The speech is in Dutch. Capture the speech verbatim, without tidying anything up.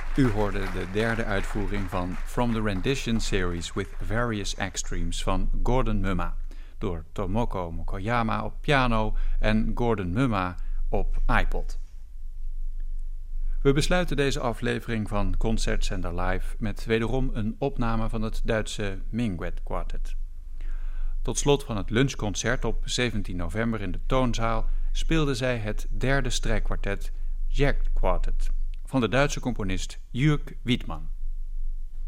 U hoorde de derde uitvoering van From the Rendition Series with Various Extremes van Gordon Mumma door Tomoko Mokoyama op piano en Gordon Mumma op iPod. We besluiten deze aflevering van Concertzender Live met wederom een opname van het Duitse Minguet Quartet. Tot slot van het lunchconcert op zeventien november in de Toonzaal speelden zij het derde strijkkwartet Jagd Quartet van de Duitse componist Jürg Wiedmann.